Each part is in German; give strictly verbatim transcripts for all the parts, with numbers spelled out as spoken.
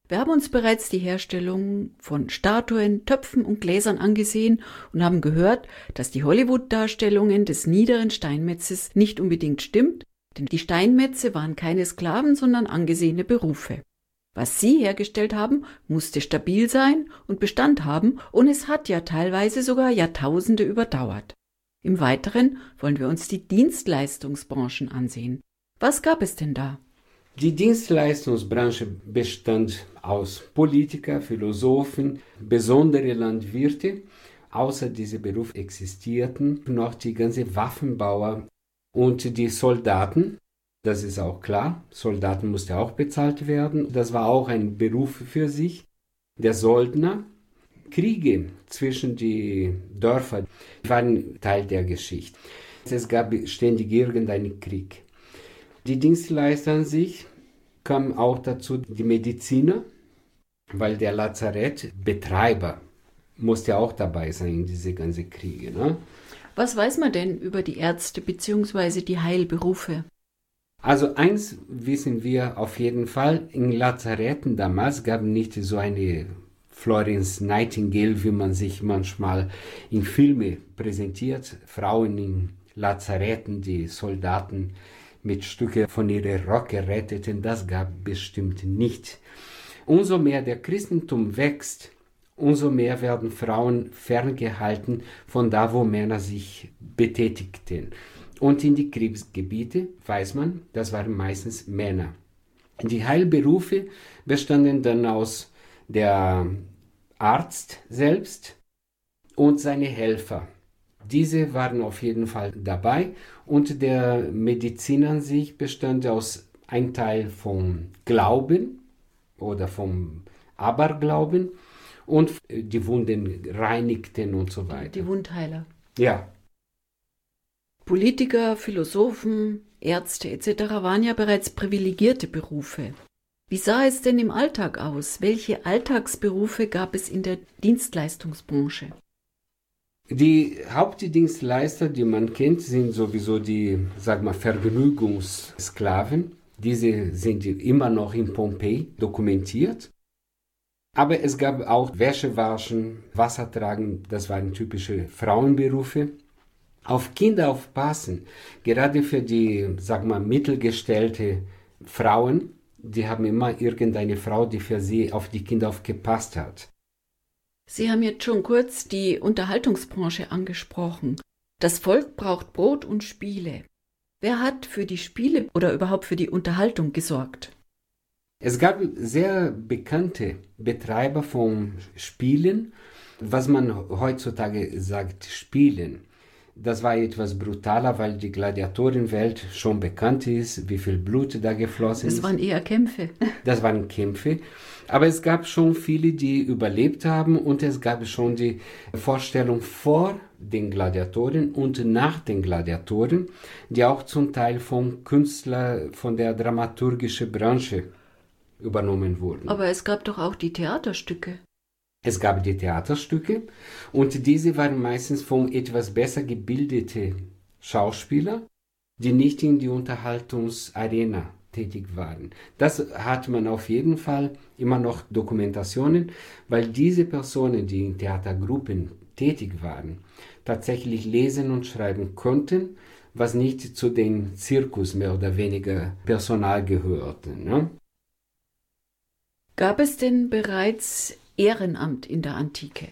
Wir haben uns bereits die Herstellung von Statuen, Töpfen und Gläsern angesehen und haben gehört, dass die Hollywood-Darstellungen des niederen Steinmetzes nicht unbedingt stimmt, denn die Steinmetze waren keine Sklaven, sondern angesehene Berufe. Was sie hergestellt haben, musste stabil sein und Bestand haben und es hat ja teilweise sogar Jahrtausende überdauert. Im Weiteren wollen wir uns die Dienstleistungsbranchen ansehen. Was gab es denn da? Die Dienstleistungsbranche bestand aus Politikern, Philosophen, besondere Landwirte. Außer diesem Beruf existierten noch die ganzen Waffenbauer und die Soldaten. Das ist auch klar, Soldaten mussten auch bezahlt werden. Das war auch ein Beruf für sich. Der Söldner. Kriege zwischen den Dörfern waren Teil der Geschichte. Es gab ständig irgendeinen Krieg. Die Dienstleister an sich kamen auch dazu, die Mediziner, weil der Lazarettbetreiber musste auch dabei sein in diese ganzen Kriege. Ne? Was weiß man denn über die Ärzte bzw. die Heilberufe? Also eins wissen wir auf jeden Fall, in Lazaretten damals gab es nicht so eine Florence Nightingale, wie man sich manchmal in Filmen präsentiert, Frauen in Lazaretten, die Soldaten mit Stücke von ihren Röcken retteten, das gab bestimmt nicht. Umso mehr der Christentum wächst, umso mehr werden Frauen ferngehalten von da, wo Männer sich betätigten. Und in die Kriegsgebiete, weiß man, das waren meistens Männer. Die Heilberufe bestanden dann aus der Arzt selbst und seine Helfer. Diese waren auf jeden Fall dabei und der Medizin an sich bestand aus einem Teil vom Glauben oder vom Aberglauben und die Wunden reinigten und so weiter. Die Wundheiler. Ja. Politiker, Philosophen, Ärzte et cetera waren ja bereits privilegierte Berufe. Wie sah es denn im Alltag aus? Welche Alltagsberufe gab es in der Dienstleistungsbranche? Die Hauptdienstleister, die man kennt, sind sowieso die, sag mal, Vergnügungssklaven. Diese sind immer noch in Pompeji dokumentiert. Aber es gab auch Wäsche waschen, Wasser tragen, das waren typische Frauenberufe. Auf Kinder aufpassen, gerade für die, sag mal, mittelgestellte Frauen, die haben immer irgendeine Frau, die für sie auf die Kinder aufgepasst hat. Sie haben jetzt schon kurz die Unterhaltungsbranche angesprochen. Das Volk braucht Brot und Spiele. Wer hat für die Spiele oder überhaupt für die Unterhaltung gesorgt? Es gab sehr bekannte Betreiber von Spielen, was man heutzutage sagt, Spielen. Das war etwas brutaler, weil die Gladiatorenwelt schon bekannt ist, wie viel Blut da geflossen ist. Das waren eher Kämpfe. Das waren Kämpfe. Aber es gab schon viele, die überlebt haben und es gab schon die Vorstellung vor den Gladiatoren und nach den Gladiatoren, die auch zum Teil von Künstlern von der dramaturgischen Branche übernommen wurden. Aber es gab doch auch die Theaterstücke. Es gab die Theaterstücke und diese waren meistens von etwas besser gebildeten Schauspielern, die nicht in die Unterhaltungsarena tätig waren. Das hat man auf jeden Fall immer noch Dokumentationen, weil diese Personen, die in Theatergruppen tätig waren, tatsächlich lesen und schreiben konnten, was nicht zu den Zirkus mehr oder weniger Personal gehörte. Ne? Gab es denn bereits Ehrenamt in der Antike?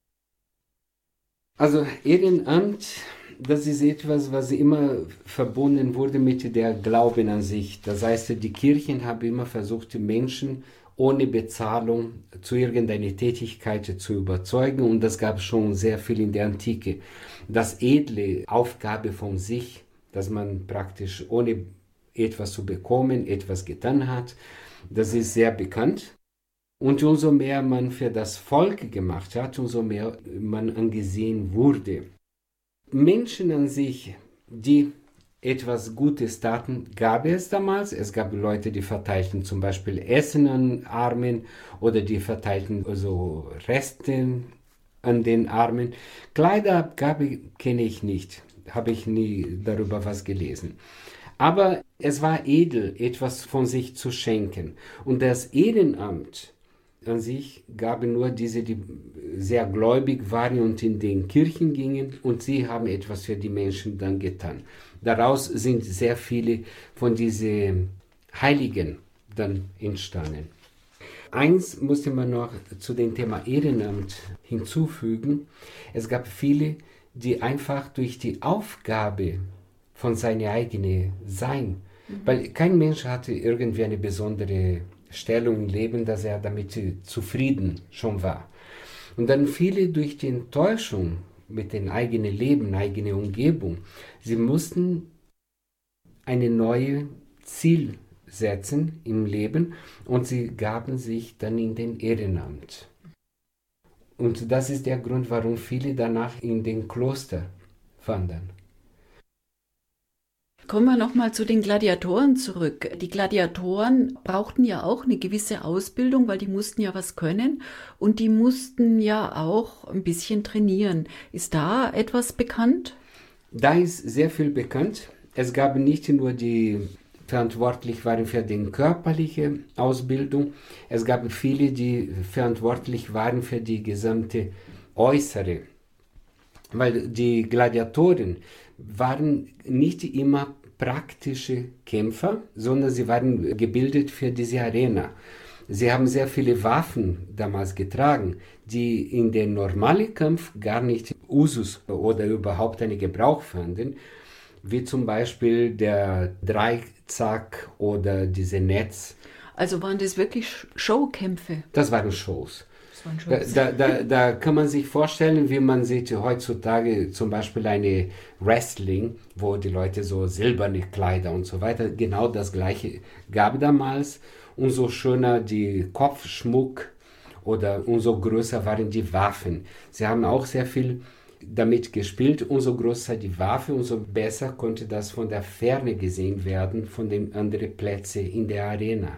Also Ehrenamt, das ist etwas, was immer verbunden wurde mit der Glauben an sich. Das heißt, die Kirchen haben immer versucht, Menschen ohne Bezahlung zu irgendeiner Tätigkeit zu überzeugen und das gab es schon sehr viel in der Antike. Das edle Aufgabe von sich, dass man praktisch ohne etwas zu bekommen, etwas getan hat, das ist sehr bekannt. Und umso mehr man für das Volk gemacht hat, umso mehr man angesehen wurde. Menschen an sich, die etwas Gutes taten, gab es damals. Es gab Leute, die verteilten zum Beispiel Essen an Armen oder die verteilten also Reste an den Armen. Kleiderabgabe kenne ich nicht, habe ich nie darüber was gelesen. Aber es war edel, etwas von sich zu schenken. Und das Ehrenamt an sich gab nur diese, die sehr gläubig waren und in den Kirchen gingen, und sie haben etwas für die Menschen dann getan. Daraus sind sehr viele von diesen Heiligen dann entstanden. Eins musste man noch zu dem Thema Ehrenamt hinzufügen. Es gab viele, die einfach durch die Aufgabe von seinem eigenen Sein, mhm. weil kein Mensch hatte irgendwie eine besondere Stellung im Leben, dass er damit zufrieden schon war. Und dann viele durch die Enttäuschung mit dem eigenen Leben, eigene Umgebung, sie mussten eine neue Ziel setzen im Leben, und sie gaben sich dann in den Ehrenamt. Und das ist der Grund, warum viele danach in den Kloster wandern. Kommen wir nochmal zu den Gladiatoren zurück. Die Gladiatoren brauchten ja auch eine gewisse Ausbildung, weil die mussten ja was können, und die mussten ja auch ein bisschen trainieren. Ist da etwas bekannt? Da ist sehr viel bekannt. Es gab nicht nur die verantwortlich waren für die körperliche Ausbildung, es gab viele, die verantwortlich waren für die gesamte äußere. Weil die Gladiatoren waren nicht immer praktische Kämpfer, sondern sie waren gebildet für diese Arena. Sie haben sehr viele Waffen damals getragen, die in den normalen Kampf gar nicht Usus oder überhaupt einen Gebrauch fanden, wie zum Beispiel der Dreizack oder diese Netz. Also waren das wirklich Showkämpfe? Das waren Shows. Da, da, da kann man sich vorstellen, wie man sieht heutzutage zum Beispiel eine Wrestling, wo die Leute so silberne Kleider und so weiter, genau das gleiche gab damals. Umso schöner die Kopfschmuck oder umso größer waren die Waffen. Sie haben auch sehr viel damit gespielt. Umso größer die Waffe, umso besser konnte das von der Ferne gesehen werden, von den anderen Plätzen in der Arena.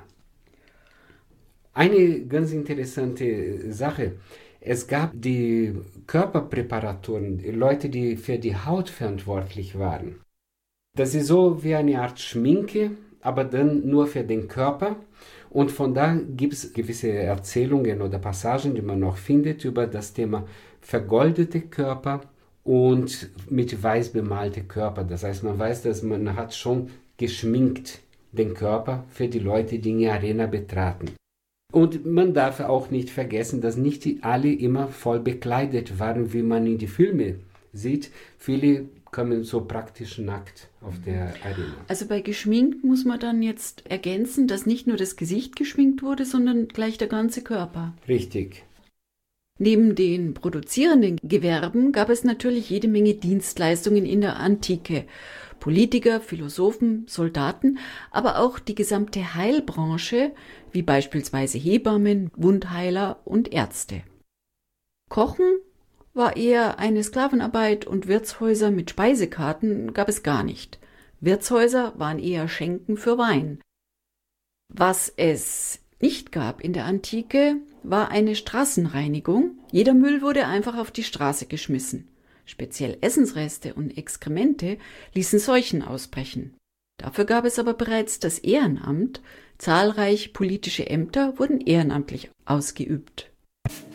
Eine ganz interessante Sache, es gab die Körperpräparatoren, die Leute, die für die Haut verantwortlich waren. Das ist so wie eine Art Schminke, aber dann nur für den Körper. Und von da gibt es gewisse Erzählungen oder Passagen, die man noch findet über das Thema vergoldete Körper und mit weiß bemalte Körper. Das heißt, man weiß, dass man hat schon geschminkt den Körper für die Leute, die in die Arena betraten. Und man darf auch nicht vergessen, dass nicht die alle immer voll bekleidet waren, wie man in die Filme sieht. Viele kommen so praktisch nackt auf der Arena. Also bei geschminkt muss man dann jetzt ergänzen, dass nicht nur das Gesicht geschminkt wurde, sondern gleich der ganze Körper. Richtig. Neben den produzierenden Gewerben gab es natürlich jede Menge Dienstleistungen in der Antike. Politiker, Philosophen, Soldaten, aber auch die gesamte Heilbranche, wie beispielsweise Hebammen, Wundheiler und Ärzte. Kochen war eher eine Sklavenarbeit, und Wirtshäuser mit Speisekarten gab es gar nicht. Wirtshäuser waren eher Schenken für Wein. Was es nicht gab in der Antike, war eine Straßenreinigung. Jeder Müll wurde einfach auf die Straße geschmissen. Speziell Essensreste und Exkremente ließen Seuchen ausbrechen. Dafür gab es aber bereits das Ehrenamt. Zahlreiche politische Ämter wurden ehrenamtlich ausgeübt.